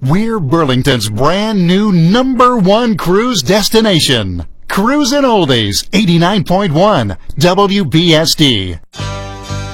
We're Burlington's brand new #1 cruise destination. Cruisin' Oldies 89.1 WBSD.